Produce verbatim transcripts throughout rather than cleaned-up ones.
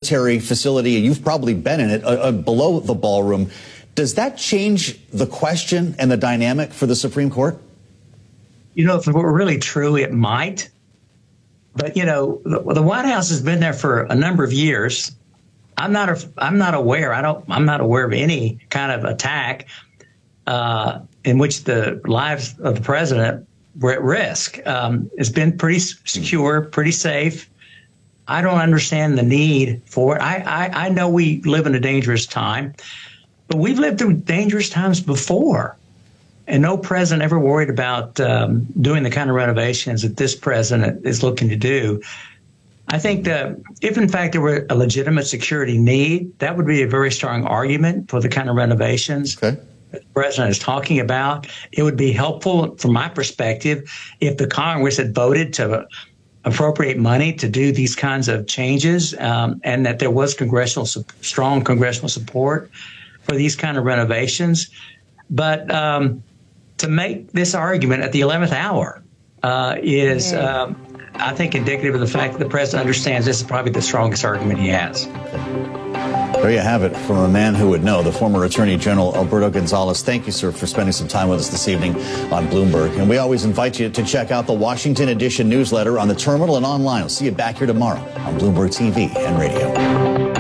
military facility, and you've probably been in it, uh, uh, below the ballroom. Does that change the question and the dynamic for the Supreme Court? You know, if it were really true, it might. But, you know, the, the White House has been there for a number of years. I'm not a, I'm not aware. I don't. I'm not aware of any kind of attack uh, in which the lives of the president were at risk. Um, it's been pretty secure, pretty safe. I don't understand the need for it. I, I, I know we live in a dangerous time, but we've lived through dangerous times before. And no president ever worried about um, doing the kind of renovations that this president is looking to do. I think that if, in fact, there were a legitimate security need, that would be a very strong argument for the kind of renovations okay. that the president is talking about. It would be helpful, from my perspective, if the Congress had voted to appropriate money to do these kinds of changes, um, and that there was congressional strong congressional support for these kind of renovations. But um, to make this argument at the eleventh hour uh, is, um, I think, indicative of the fact that the president understands this is probably the strongest argument he has. There you have it from a man who would know, the former Attorney General Alberto Gonzales. Thank you, sir, for spending some time with us this evening on Bloomberg. And we always invite you to check out the Washington Edition newsletter on the terminal and online. We'll see you back here tomorrow on Bloomberg T V and radio.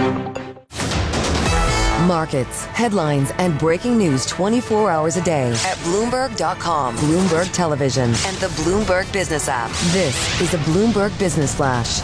Markets, headlines, and breaking news twenty-four hours a day at Bloomberg dot com, Bloomberg Television, and the Bloomberg Business app. This is the Bloomberg Business Flash.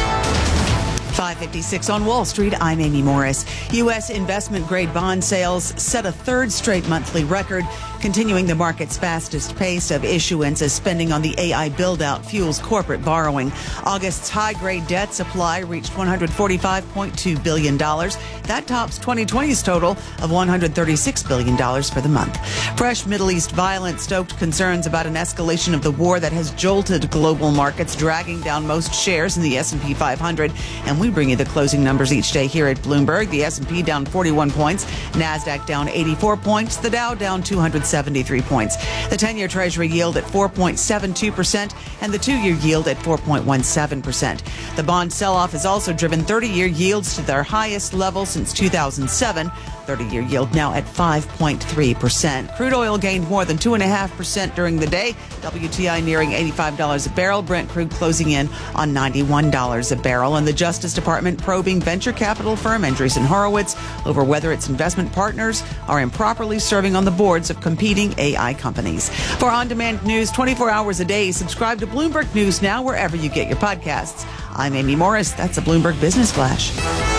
five fifty-six on Wall Street. I'm Amy Morris. U S investment-grade bond sales set a third straight monthly record, continuing the market's fastest pace of issuance as spending on the A I build-out fuels corporate borrowing. August's high-grade debt supply reached one hundred forty-five point two billion dollars. That tops twenty twenty's total of one hundred thirty-six billion dollars for the month. Fresh Middle East violence stoked concerns about an escalation of the war that has jolted global markets, dragging down most shares in the S and P five hundred. And we bring you the closing numbers each day here at Bloomberg. The S and P down forty-one points, NASDAQ down eighty-four points, the Dow down two hundred seventy-three points. The ten-year Treasury yield at four point seven two percent and the two-year yield at four point one seven percent. The bond sell-off has also driven thirty-year yields to their highest level since two thousand seven. thirty-year yield now at five point three percent. Crude oil gained more than two point five percent during the day. W T I nearing eighty-five dollars a barrel. Brent crude closing in on ninety-one dollars a barrel. And the Justice Department probing venture capital firm Andreessen Horowitz over whether its investment partners are improperly serving on the boards of competing A I companies. For on-demand news twenty-four hours a day, subscribe to Bloomberg News now wherever you get your podcasts. I'm Amy Morris. That's a Bloomberg Business Flash.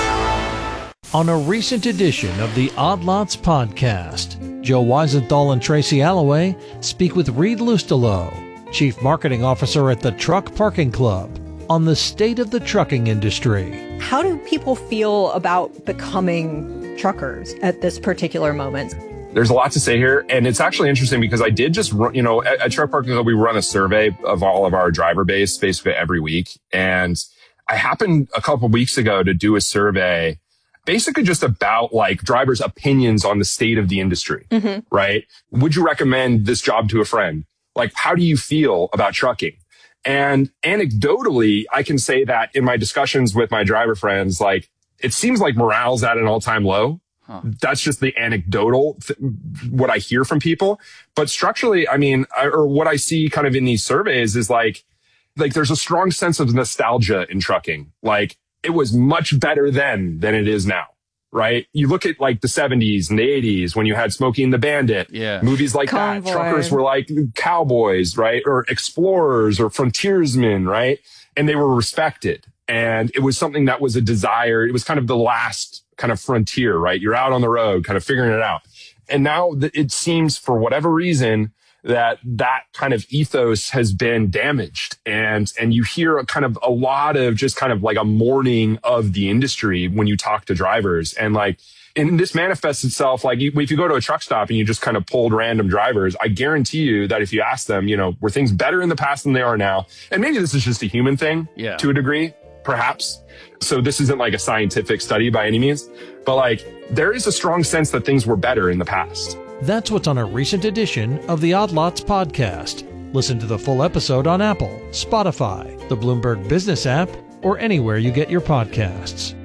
On a recent edition of the Odd Lots podcast, Joe Weisenthal and Tracy Alloway speak with Reed Lustelo, Chief Marketing Officer at the Truck Parking Club, on the state of the trucking industry. How do people feel about becoming truckers at this particular moment? There's a lot to say here, and it's actually interesting because I did just run, you know, at, at Truck Parking Club, we run a survey of all of our driver base basically every week. And I happened a couple of weeks ago to do a survey basically just about like drivers' opinions on the state of the industry, mm-hmm. right? Would you recommend this job to a friend? Like, how do you feel about trucking? And anecdotally, I can say that in my discussions with my driver friends, like, it seems like morale's at an all-time low. Huh. That's just the anecdotal, th- what I hear from people. But structurally, I mean, I, or what I see kind of in these surveys is like, like there's a strong sense of nostalgia in trucking. Like, it was much better then than it is now, right? You look at like the seventies and the eighties when you had Smokey and the Bandit, yeah. movies like Convoy. That. Truckers were like cowboys, right? Or explorers or frontiersmen, right? And they were respected. And it was something that was a desire. It was kind of the last kind of frontier, right? You're out on the road kind of figuring it out. And now it seems for whatever reason that that kind of ethos has been damaged. And, and you hear a kind of a lot of just kind of like a mourning of the industry when you talk to drivers. And like, and this manifests itself, like if you go to a truck stop and you just kind of pulled random drivers, I guarantee you that if you ask them, you know, were things better in the past than they are now? And maybe this is just a human thing yeah. to a degree, perhaps. So this isn't like a scientific study by any means, but like there is a strong sense that things were better in the past. That's what's on a recent edition of the Odd Lots podcast. Listen to the full episode on Apple, Spotify, the Bloomberg Business app, or anywhere you get your podcasts.